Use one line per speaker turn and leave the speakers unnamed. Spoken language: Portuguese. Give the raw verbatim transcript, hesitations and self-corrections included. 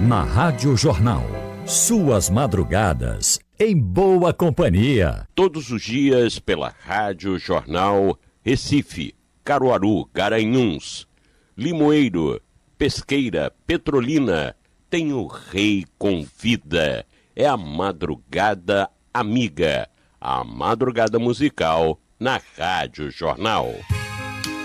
Na Rádio Jornal, suas madrugadas em boa companhia.
Todos os dias pela Rádio Jornal Recife, Caruaru, Garanhuns, Limoeiro, Pesqueira, Petrolina, tem o Rei Convida. É a madrugada amiga, a madrugada musical na Rádio Jornal.